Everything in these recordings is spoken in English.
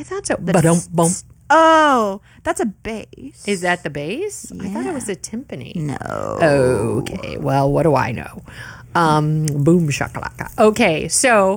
I thought so. Ba-dum-bum. Oh, that's a bass. Is that the bass? I thought it was a timpani. No. Okay. Well, what do I know? Boom shakalaka. Okay. So,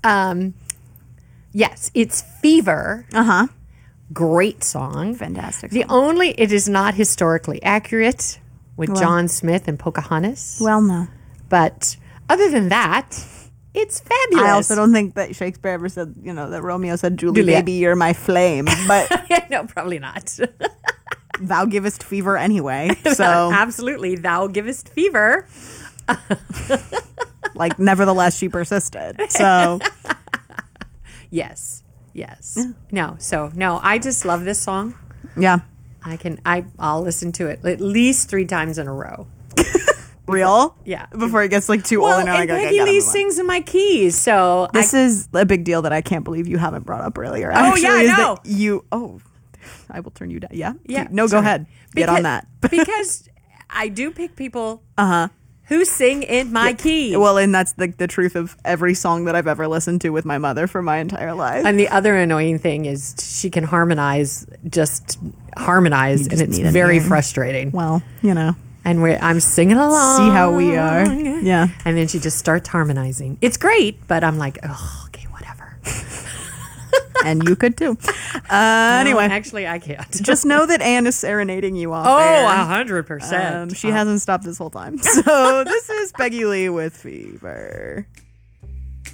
yes, it's Fever. Uh-huh. Great song. Fantastic It is not historically accurate with John Smith and Pocahontas. Well, no. But other than that, it's fabulous. I also don't think that Shakespeare ever said, that Romeo said, Julie, Juliet. baby, you're my flame. But No, probably not. thou givest fever anyway. So, Absolutely. Thou givest fever. like, nevertheless, she persisted. So, Yes. No, I just love this song. yeah. I'll listen to it at least 3 times in a row. Real? Yeah. Before it gets, like, too old. And Peggy Lee sings in my keys, so This is a big deal that I can't believe you haven't brought up earlier. Oh, yeah, is no. that I will turn you down. Yeah? Yeah, No, go sorry. ahead. Get on that. Because I do pick people who sing in my key. Well, and that's the truth of every song that I've ever listened to with my mother for my entire life. And the other annoying thing is she can harmonize, and it's need an very ear. frustrating. Well, And I'm singing along. see how we are. Yeah. And then she just starts harmonizing. It's great, but I'm like, oh, okay, whatever. And you could too. Anyway. No, actually, I can't. Just know that Anne is serenading you off Oh, air. 100%. She hasn't stopped this whole time. So this is Peggy Lee with Fever.